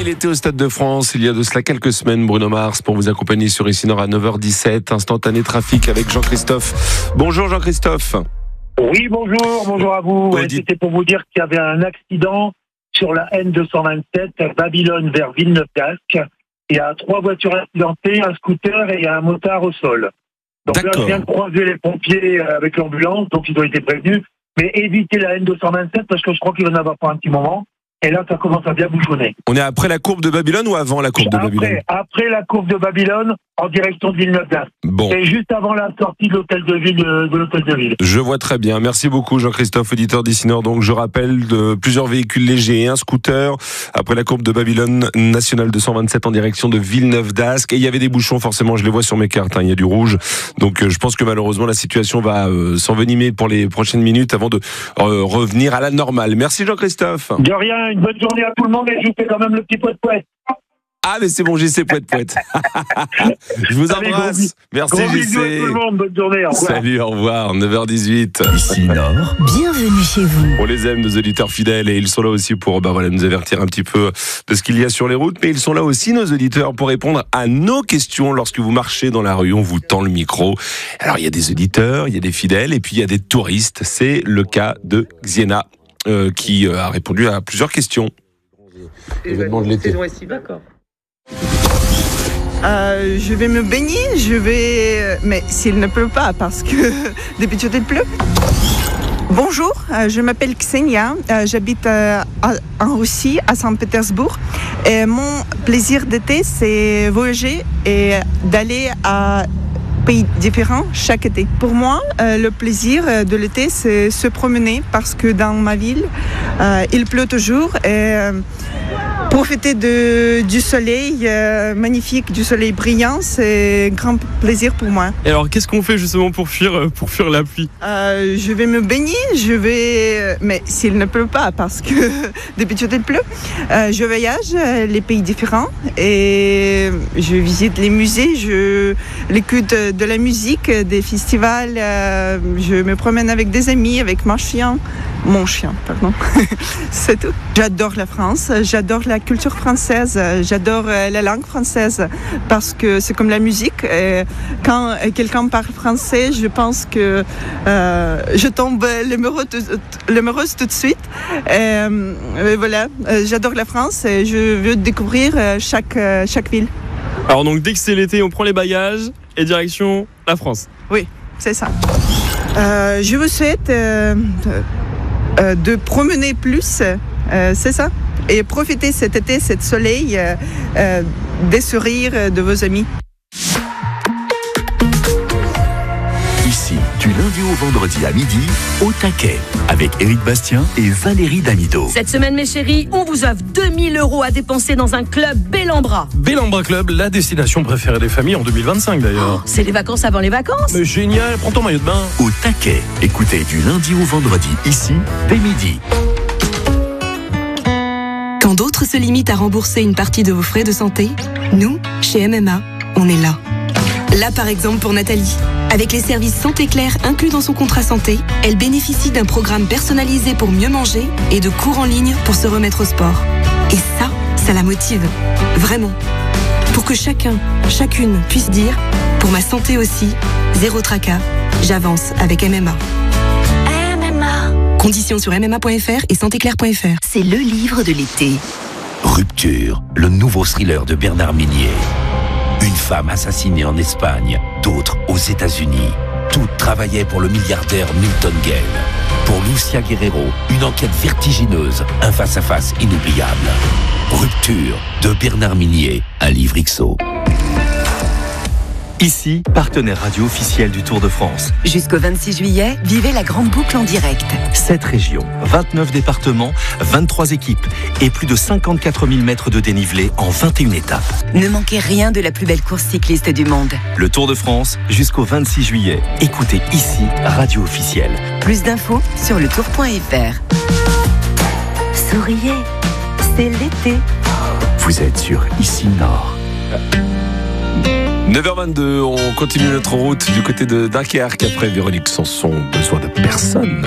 était au Stade de France il y a de cela quelques semaines, Bruno Mars, pour vous accompagner sur Ici Nord à 9h17. Instantané trafic avec Jean-Christophe. Bonjour Jean-Christophe. Oui, bonjour à vous. C'était pour vous dire qu'il y avait un accident sur la N227, Babylone vers Villeneuve-d'Ascq. Il y a 3 voitures accidentées, un scooter et il y a un motard au sol. Donc là, je viens de croiser les pompiers avec l'ambulance, donc ils ont été prévenus. Mais évitez la N227 parce que je crois qu'il va en avoir pour un petit moment. Et là, ça commence à bien bouchonner. On est après la courbe de Babylone ou avant la courbe de Babylone ? Après la courbe de Babylone, en direction de Villeneuve-d'Ascq. Bon. Et juste avant la sortie de l'hôtel de ville. Je vois très bien. Merci beaucoup Jean-Christophe, auditeur d'Ici Nord. Donc je rappelle de plusieurs véhicules légers et un scooter après la courbe de Babylone, nationale 227 en direction de Villeneuve-d'Ascq. Et il y avait des bouchons, forcément, je les vois sur mes cartes. Il y a du rouge. Donc je pense que malheureusement la situation va s'envenimer pour les prochaines minutes avant de revenir à la normale. Merci Jean-Christophe. De rien, une bonne journée à tout le monde et je vous fais quand même le petit poète. Ah mais c'est bon, JC poète. Je vous embrasse. Merci JC. JC. À tout le monde, bonne journée. Au revoir. Salut, au revoir. 9h18. Ici Nord. Bienvenue chez vous. On les aime, nos auditeurs fidèles, et ils sont là aussi pour nous avertir un petit peu de ce qu'il y a sur les routes, mais ils sont là aussi, nos auditeurs, pour répondre à nos questions lorsque vous marchez dans la rue. On vous tend le micro. Alors il y a des auditeurs, il y a des fidèles, et puis il y a des touristes. C'est le cas de Xiena qui a répondu à plusieurs questions. Événement de l'été. D'accord. Je vais me baigner, mais s'il ne pleut pas, parce que d'habitude il pleut. Bonjour, je m'appelle Ksenia, j'habite en Russie, à Saint-Pétersbourg. Et mon plaisir d'été, c'est voyager et d'aller à pays différents chaque été. Pour moi, le plaisir de l'été, c'est se promener, parce que dans ma ville, il pleut toujours et profiter du soleil magnifique, du soleil brillant, c'est un grand plaisir pour moi. Et alors, qu'est-ce qu'on fait justement pour fuir la pluie ? Je vais me baigner, mais s'il ne pleut pas, parce que d'habitude il pleut, je voyage les pays différents et je visite les musées, je l'écoute de la musique, des festivals, je me promène avec des amis, avec mon chien, c'est tout. J'adore la France, j'adore la culture française, j'adore la langue française parce que c'est comme la musique. Et quand quelqu'un parle français, je pense que je tombe l'amoureuse tout de suite. Et voilà, j'adore la France et je veux découvrir chaque ville. Alors donc dès que c'est l'été, on prend les bagages et direction la France. Oui, c'est ça. Je vous souhaite de promener plus, c'est ça, et profiter cet été, cet soleil, des sourires de vos amis. Ici, du lundi au vendredi à midi, au taquet, avec Éric Bastien et Valérie Damido. Cette semaine, mes chéris, on vous offre 2000 € à dépenser dans un club Bellambra. Bellambra Club, la destination préférée des familles en 2025 d'ailleurs. C'est les vacances avant les vacances. Mais génial, prends ton maillot de bain. Au taquet, écoutez du lundi au vendredi, ici, dès midi. Quand d'autres se limitent à rembourser une partie de vos frais de santé, nous, chez MMA, on est là. Là, par exemple, pour Nathalie. Avec les services Santé Claire inclus dans son contrat santé, elle bénéficie d'un programme personnalisé pour mieux manger et de cours en ligne pour se remettre au sport. Et ça la motive. Vraiment. Pour que chacune puisse dire, pour ma santé aussi, zéro tracas, j'avance avec MMA. MMA. Conditions sur mma.fr et santéclaire.fr. C'est le livre de l'été. Rupture, le nouveau thriller de Bernard Minier. Une femme assassinée en Espagne, d'autres aux États-Unis. Toutes travaillaient pour le milliardaire Milton Gale. Pour Lucia Guerrero, une enquête vertigineuse, un face-à-face inoubliable. Rupture de Bernard Minier, un livre XO. Ici, partenaire radio officiel du Tour de France. Jusqu'au 26 juillet, vivez la grande boucle en direct. 7 régions, 29 départements, 23 équipes et plus de 54 000 mètres de dénivelé en 21 étapes. Ne manquez rien de la plus belle course cycliste du monde. Le Tour de France, jusqu'au 26 juillet. Écoutez ici, radio officielle. Plus d'infos sur letour.fr. Souriez, c'est l'été. Vous êtes sur Ici Nord. 9h22, on continue notre route du côté de Dunkerque après Véronique Sanson, besoin de personne.